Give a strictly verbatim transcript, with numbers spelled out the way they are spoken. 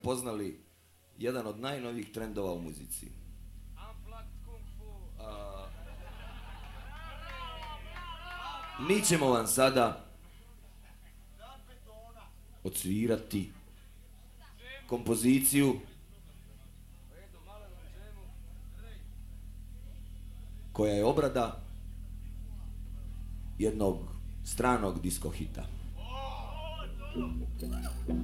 poznali jedan od najnovijih trendova u muzici. A, mi ćemo vam sada odsvirati kompoziciju koja je obrada jednog stranog disko hita.